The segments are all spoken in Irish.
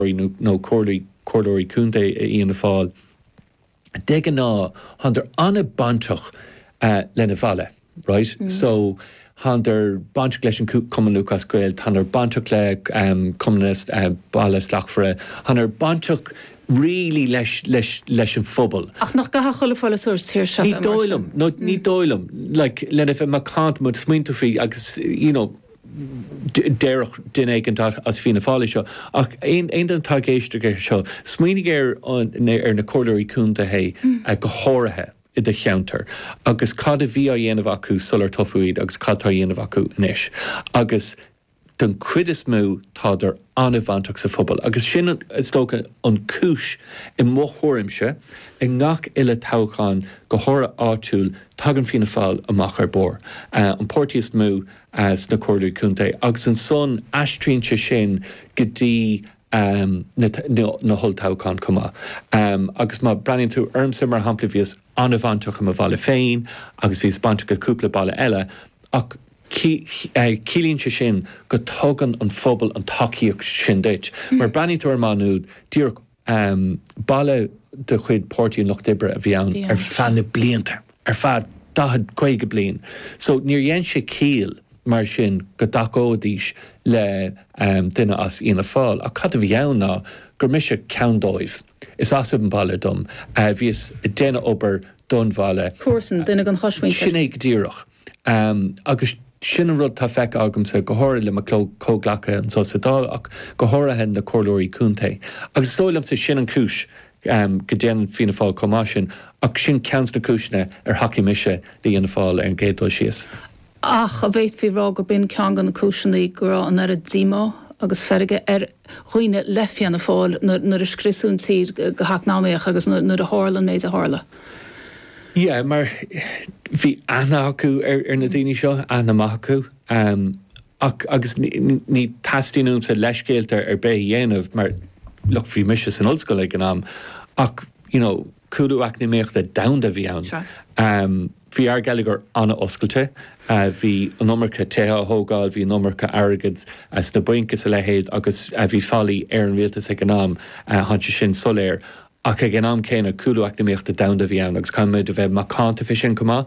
nó cordóirí cúnta íon fáil. Deige ná hantar anna bantoch lena bhaile, right? So hantar bantoch leis an cumanú cascuil, hantar bantoch le communist baile slachfra, hantar bantoch really leis an phobal. Ach nach gacha chola fáile suirs tíir se. Ní dóilm, like lena bheith macant mud smíntu fi agus, you know, deirech duine an as fina fáile seo. Ach ein den tá géiste gur seo, smínig na cordóirí cúnta hé go háirithe I de cheantar. Agus cad a bhí a dhéanamh acu sular tofuid agus cad tá dhéanamh acu inis. Agus den cuidas mú tá ar anhhaintach sa phobal. Agus sin istócha an cúis I mthórimse I ngach ile táchan go háire áitiúil tagan fina fáil amach ar bór. An pórtíos mú as na cordóirí cúnta. Agus an son aistrínse sin go dtí na hol táchan cuma. Agus má breann tú ormsa mar hampla bhíos anhhaintach am a bhaile féin, agus bhís bantacha cúpla baile eile, ach cílíonn se sin go tugan an phobal an tacaíoch sin déit. Mar breann tú ar manúd, dír baile de chuid pórtaí Loch Dibre a bhí ann ar fanna blianta, ar fad 10 blian. So níor dhéann sé cíl mar sin go dacódís le duine as íana fáil. A cad a bhí ann ná gur mise ceanndóibh. Is as an baile dom. Bhís déine obair don bhaile. Cuasan duine gan choismhainte. Sin é díreach. Agus sin an rud tá feic agam sa go háir le cóglacha an so sadal ach go háirithe na cordóirí cúnta. Agus sólam sa sin an cúis go déanann fina fáil comá sin ach sin ceans na cúisne ar haci mise líana fáil ar an gédó síos. Ach a bhéit bhí rá go bin cean gan na cúisenaí go an ar a dímá agus ferige chuoine lefian na fáil nar a scrisún tír go haicnáméach agus nar a hálan méid a hála. Yeah, mar bhí ana acu ar na daoine seo, ana maith acu. Agus ní taistíúm sa leiscéaltar ar bé dhéanamh, mar loch bhí mise san ollscoil ag an am. Ach, you know, cúdú acnaíocht a damda bhí ann. Bhí ar gealagar anna oscailte, bhí an nómarcha téthe thógáil, bhí an nómarcha airgid as na buinchas a lehéad agus bhí fálaí ar an bhíaltas ag an am hanse sin soléir. Ach ag an am céine cúdú acnaíocht a damda bhí ann, agus caimid a bheith macánta fi sin cumá.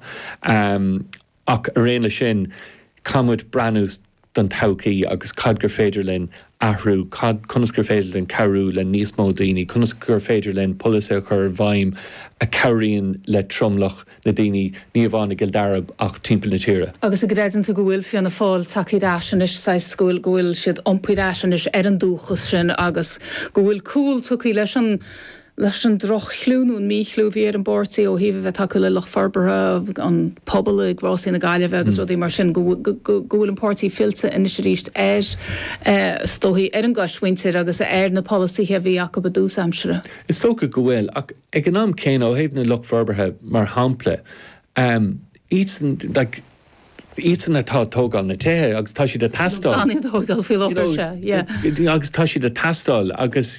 Ach a réanla sin, caimid breanús don taucaí agus cad gur féidir linn ahrú, conas gur féidir linn carú le níos mó daoine, conas gur féidir linn polisa chur bhaim a cairíonn le tromlach na daoine ní bháinna gil darab ach timpeall na tíre. Agus a gréidann tú go bhfuil fianna fáil tacaíráisianis sa scúil go bhfuil siad ompairáisianis ar an dúchas sin agus go bhfuil cúil tucaí leis an droch chlúnún míchlú bhí ar an bortaí ó híomh bheith takeú le Loch Forbara an pobal ag grásí na Gaillimh agus rudí mar sin go bhfuil an pórtaí filta in is ríist stóthaí ar an goshaointear agus ar na polisíthe bhí acu ba dús amsere. Is tócha go bhfuil ach ag an am céine ó héobh na Loch Forbara mar hampla. Ítan atá tógáil na téthe agus tá siad a tastáil. Aní tógáil fi se, agus tá siad a tastáil agus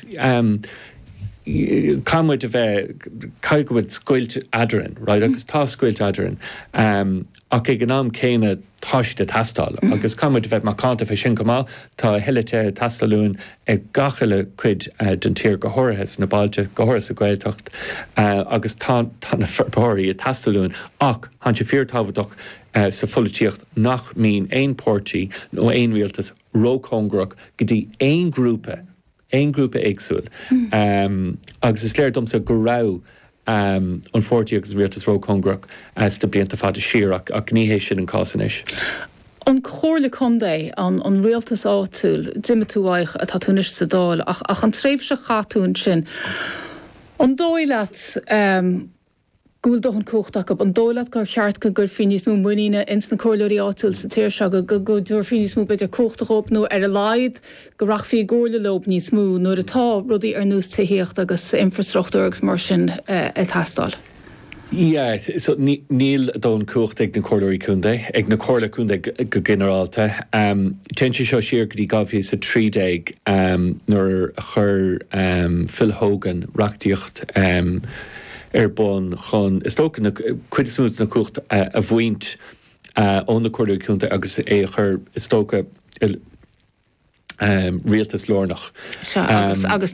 Cámuid a bheith caiigúid scoilt adran, right? Agus tá scoilt adran. Ach ag an am céine táisiad a tastáil. Agus cámuid a bheith macánta fé sin comá, tá heilete tastalún ag gachaile cuid den tír go háirithe na bailte go háirithe sa Gaeltacht. Agus tá na forbáirí a tastalún. Ach, han sé fíortábhaach sa folaíocht nach mín ein pórtaí nó ein rialtas rócóngrach go dtí ein grúpa éagsúil. Agus is léir domsa go rá an fórtaí agus rialtas rócóngrach sta blianta fada siar ach níhééis sin an cásanis. An chóirla condé an rialtas áitiúil, diime tú aich a tatúnis sa dáil ach an tréimh se chatún sin. An dóileat gúil do an cóchtach an dóileat gur cheart go gur finíos mú muíine ins na cóirlairí áitiúil sa tíir se go dúir finíos mú beidir cóchtach op nó ar a laid go rachfií góla lob níos mú nuair atá rudaí ar nús tuíocht agus infrastruchtúr agus mar sin a tastáil. Yeah, so níl don cúcht ag na cordóirí cúnda, ag na cóirla cúnda go generalta. Tensi seo siar go dtí gabhí sa 30 nuair chur Phil Hogan reachtaíocht bon chun is tóca na cuidiús na cúcht a bhaint ón na cordóirí cúnta agus é chur is tóca rialtas lornach. agus